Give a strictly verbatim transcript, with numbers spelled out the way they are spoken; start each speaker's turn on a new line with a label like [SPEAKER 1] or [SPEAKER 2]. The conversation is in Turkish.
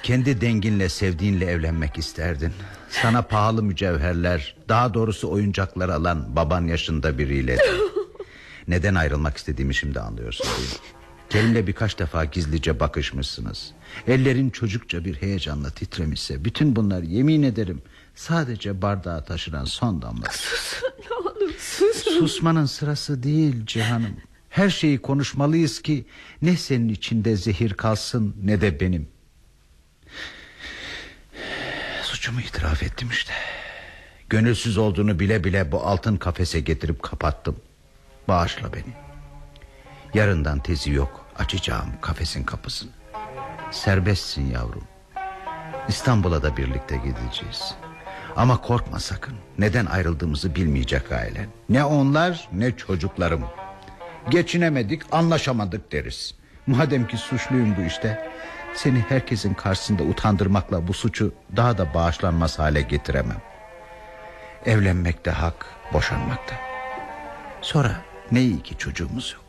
[SPEAKER 1] Kendi denginle, sevdiğinle evlenmek isterdin. Sana pahalı mücevherler, daha doğrusu oyuncaklar alan baban yaşında biriyle. Neden ayrılmak istediğimi şimdi anlıyorsun değil mi? Kerim'le birkaç defa gizlice bakışmışsınız. Ellerin çocukça bir heyecanla titremişse, bütün bunlar yemin ederim sadece bardağa taşıran son damla.
[SPEAKER 2] Sus, ne olur sus.
[SPEAKER 1] Susmanın sırası değil Cihan'ım. Her şeyi konuşmalıyız ki ne senin içinde zehir kalsın ne de benim. Suçumu itiraf ettim işte. Gönülsüz olduğunu bile bile bu altın kafese getirip kapattım. Bağışla beni. Yarından tezi yok, açacağım kafesin kapısını. Serbestsin yavrum. İstanbul'a da birlikte gideceğiz. Ama korkma sakın. Neden ayrıldığımızı bilmeyecek ailen. Ne onlar ne çocuklarım. Geçinemedik, anlaşamadık deriz. Madem ki suçluyum bu işte, seni herkesin karşısında utandırmakla bu suçu daha da bağışlanmaz hale getiremem. Evlenmek de hak, boşanmak da. Sonra ne iyi ki çocuğumuz yok.